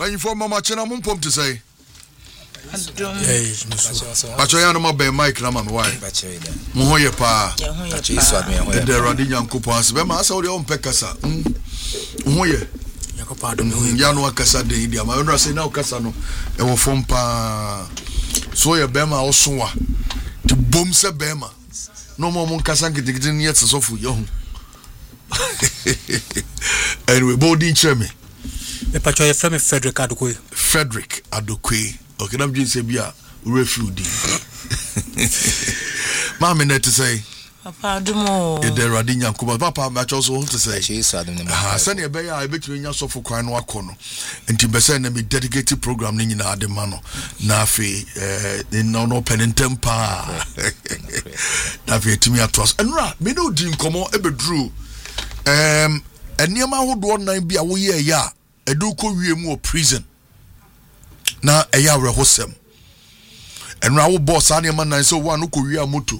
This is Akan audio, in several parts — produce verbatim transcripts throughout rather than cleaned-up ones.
When you form Mama Chena Mumpom to say, Yes, but I am a Mike Raman. Why? Mohoya pa. The Radian Coupons, Bema, so the own Pecasa. Moye. Yano Casa de India. My owner say now Casano. And will form pa. So your Bema also to boom se Bema. No more Moncasanki didn't yet so for young. Anyway, Bodin Chemi. The Pachoya from Frederick Adokwe. Frederick Adokwe. Okay, I'm just saying, yeah, refugee. Mammy, net to say, Papa, do more. The Radian Kuba, Papa, match also to say, she's had them. Ah, send a bear, I bet you in your sofa crying one corner. And to be sent a dedicated program in the mano. Nafi, eh, in no pen and temper. Nafi to me at us. And ra, me no dream come on, ever drew. Um, and near my would one night be a way, ya, a do co more prison. Na eya rehosem enra wo boss ane man nan so one ko wi amoto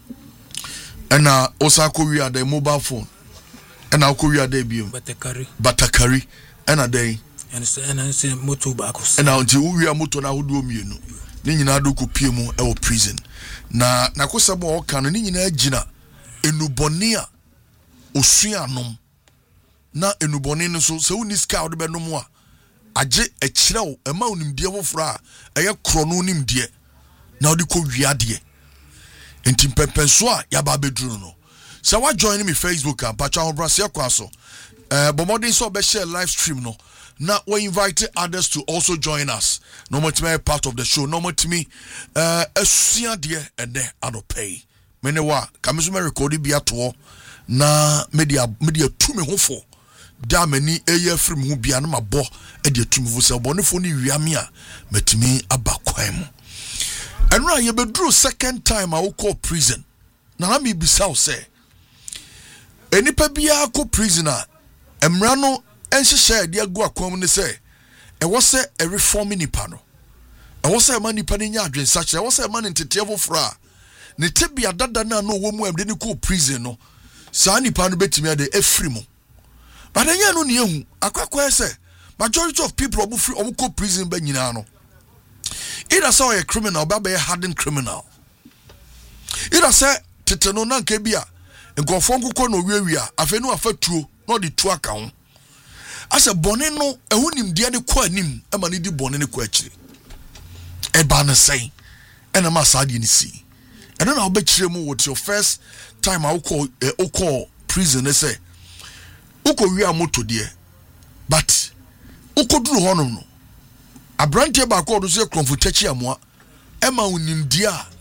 ena osa ko wi ada mobile phone ena ko wi ada biom batakari batakari ena den and and say moto bakos ena unti wo wi amoto na hodo mienu ni nyina do ko pie mu e wo prison na na ko sebo o kan ni nyina agina enubone a osuanom na enubone no so se woni ska wo de benom a aje echiraw ema onimdie wofra eye krono onimdie na odi ko wiade enti pempenso a ya ba bedru no se wa join me Facebook and pacha obrase kwaso eh bomodin so be share live stream no na we invite others to also join us no more to be part of the show no more to me eh asua de ene adopay mene wa kameso me record bi ato na media media tu me hofo damani eye from hu bia na mabo e de tumfo se bonefo ni wiame a matimi abakwan mu enra ye bedru second time a wo call prison na na me bisa say enipa bia ko prisoner emra no enhyehyɛ de agu akwam ne say e wo se e reform nipa no e wo se ma nipa ne nya adwensa kyerɛ wo se ma ne ntete fofora ne tebia dada na no wo mu am de ne ko prison no saa nipa no betimi ade efiri mu. But then you know ni akwakwa say majority of people obu free obu ko prison ba nyina no either say a criminal ba be hardened criminal either say teteno na nka bia nkofo nkokọ no wiawia afenu afatuo no de tu aka ho asa bone no ehunim de ne ko anim e ma ne di bone ne ko akire e ba na say e na ma saade ni si e na oba kire mu what your first time I call uh, call prison they say uko wi amoto de but uko duru honom no abrante ba ko do so konfutachi amoa e ma unimdia